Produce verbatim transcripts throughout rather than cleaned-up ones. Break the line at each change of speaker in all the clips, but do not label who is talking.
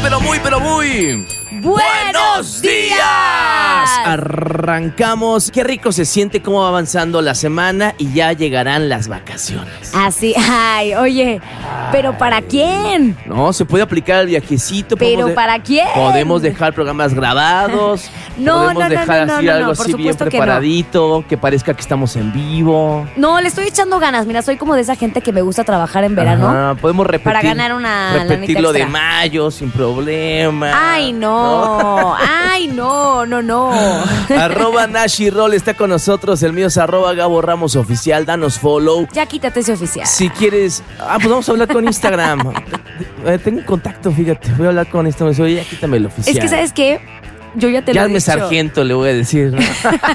pero muy, pero muy...
¡Buenos días!
Arrancamos. Qué rico se siente cómo va avanzando la semana y ya llegarán las vacaciones.
Así, ay, oye, ¿pero para quién?
No, se puede aplicar el viajecito.
¿Pero
de-
para quién?
Podemos dejar programas grabados.
No,
podemos
no, no,
dejar
no,
así
no, no,
algo
por
así bien
supuesto que no.
preparadito, que parezca que estamos en vivo.
No, le estoy echando ganas. Mira, soy como de esa gente que me gusta trabajar en verano.
Ajá, podemos repetir.
Para ganar una
Repetirlo
lanita
de
extra.
mayo sin problema.
Ay, no, ay, no, no, no.
Arroba Nashi Roll está con nosotros. El mío es arroba Gabo Ramos Oficial. Danos follow.
Ya quítate ese oficial.
Si quieres... Ah, pues vamos a hablar con Instagram. Eh, Tengo un contacto, fíjate. Voy a hablar con Instagram. Oye, ya quítame el oficial.
Es que, ¿sabes qué? Yo ya te lo he
Llame
dicho.
sargento, le voy a decir. ¿No?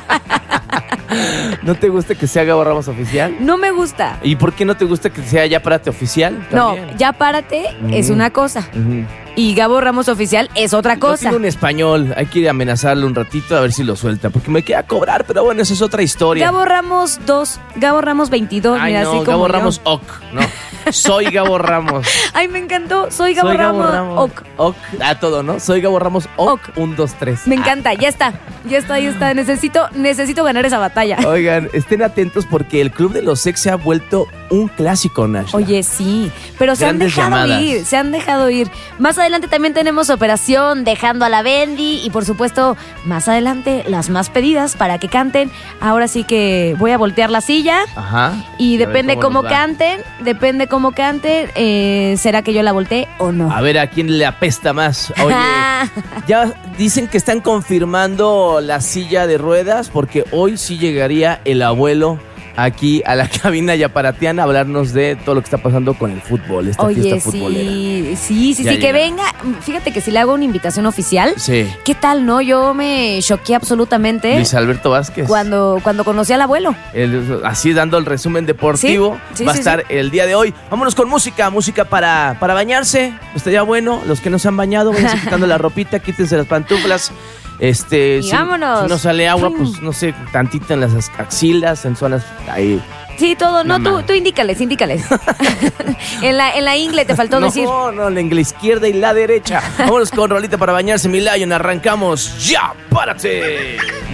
¿No te gusta que sea Gabo Ramos Oficial?
No me gusta.
¿Y por qué no te gusta que sea Ya Párate Oficial?
No,
También.
ya párate es
Ujú.
una cosa.
Ujú.
Y Gabo Ramos Oficial es otra
No
cosa.
tiene un español, hay que amenazarlo un ratito a ver si lo suelta, porque me queda cobrar, pero bueno, esa es otra historia.
Gabo Ramos dos, Gabo Ramos veintidós,
Ay,
mira,
no,
así como
Gabo
yo.
Ramos Ok, no. Soy Gabo Ramos.
Ay, me encantó. Soy Gabo,
Soy
Ramos. Ok.
Ok, a todo, ¿no? Soy Gabo Ramos Ok, un, dos, tres.
Me encanta, ya está. Ya está, ya está. Necesito, necesito ganar esa batalla.
Oigan, estén atentos porque el Club de los Sex se ha vuelto un clásico, Nash.
Oye, sí, pero se han
Grandes
dejado
llamadas.
ir, se han dejado ir. Más adelante también tenemos Operación Dejando a la Bendy y por supuesto, más adelante las más pedidas para que canten. Ahora sí que voy a voltear la silla
Ajá.
y
A ver
depende
cómo
cómo
nos va.
canten, depende cómo canten, eh, será que yo la volteé o no.
A ver a quién le apesta más. Oye, ya dicen que están confirmando la silla de ruedas porque hoy sí llegaría el abuelo aquí a la cabina yaparatiana a hablarnos de todo lo que está pasando con el fútbol, esta
Oye,
fiesta futbolera.
sí, sí, sí,
Ya
sí, que
llega.
venga. Fíjate que si le hago una invitación oficial,
Sí.
¿qué tal, no? Yo me choqué absolutamente
Luis Alberto Vázquez.
cuando, cuando conocí al abuelo.
El- así dando el resumen deportivo,
Sí, sí,
va a
sí,
estar el día de hoy. Vámonos con música, música para, para bañarse. Estaría bueno, los que no se han bañado, váyanse quitando la ropita, quítense las pantuflas. Este,
Y
si,
vámonos.
si no sale agua, pues no sé, tantito en las axilas, en zonas ahí.
Sí, todo. No,
No,
tú,
ma.
tú indícales, indícales. en, la, en la ingle te faltó
no,
decir.
No, no, la izquierda y la derecha. Vámonos con rolita para bañarse, mi Lion. Arrancamos. ¡Ya! ¡Párate!